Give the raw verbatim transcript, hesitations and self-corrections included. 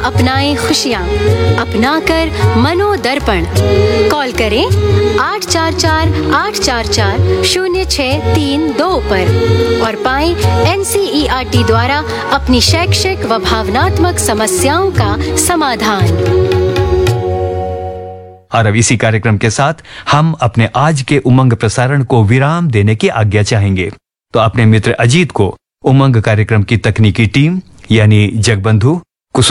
अपनाएं खुशियाँ, अपना कर मनोदर्पण। कॉल करें आठ चार चार आठ चार चार शून्य छः तीन दो पर और पाएं N C E R T द्वारा अपनी शैक्षिक व भावनात्मक समस्याओं का समाधान। और अब इसी कार्यक्रम के साथ हम अपने आज के उमंग प्रसारण को विराम देने की आज्ञा चाहेंगे। तो अपने मित्र अजीत को उमंग कार्यक्रम की तकनीकी टीम यानी जगबंधु,